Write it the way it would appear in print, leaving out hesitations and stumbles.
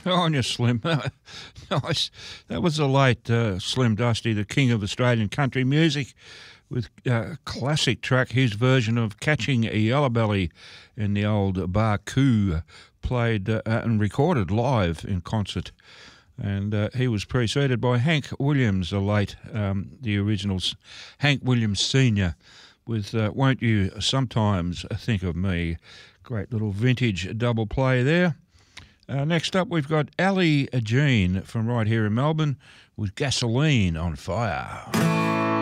On you, Slim. Nice. That was the late Slim Dusty, the king of Australian country music, with a classic track, his version of Catching a Yellow Belly in the old Barcoo, played and recorded live in concert. And he was preceded by Hank Williams, the late, the originals, Hank Williams Sr., with Won't You Sometimes Think of Me. Great little vintage double play there. Next up, we've got Ali Jean from right here in Melbourne with Gasoline on Fire.